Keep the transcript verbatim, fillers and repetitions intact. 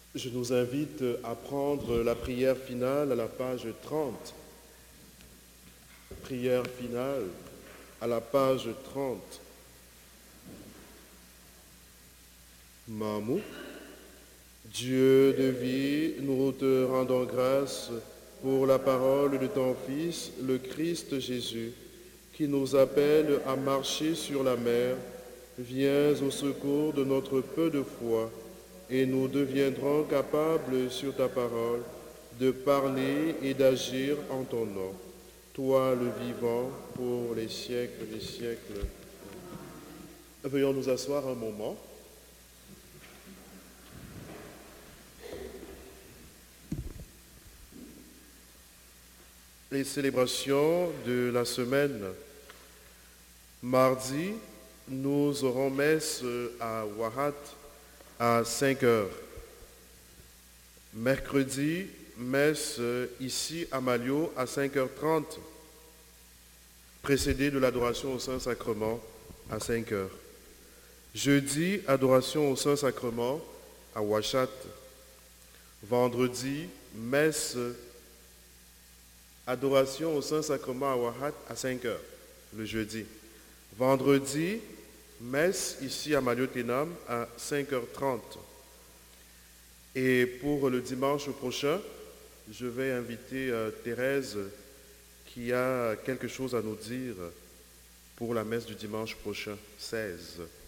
Je nous invite à prendre la prière finale à la page trente. Prière finale à la page trente. Mamou, Dieu de vie, nous te rendons grâce pour la parole de ton Fils, le Christ Jésus, qui nous appelle à marcher sur la mer. Viens au secours de notre peu de foi, et nous deviendrons capables sur ta parole de parler et d'agir en ton nom. Toi le vivant pour les siècles des siècles. Veuillons nous asseoir un moment. Les célébrations de la semaine. Mardi, nous aurons messe à Wahat à cinq heures. Mercredi, messe ici à Malio à cinq heures trente, précédée de l'adoration au Saint-Sacrement à cinq heures. Jeudi, adoration au Saint-Sacrement à Ouachat. Vendredi, messe, adoration au Saint-Sacrement à Ouachat à cinq heures, le jeudi. Vendredi, messe ici à Malio-Ténam à cinq heures trente. Et pour le dimanche prochain, je vais inviter euh, Thérèse qui a quelque chose à nous dire pour la messe du dimanche prochain, seize.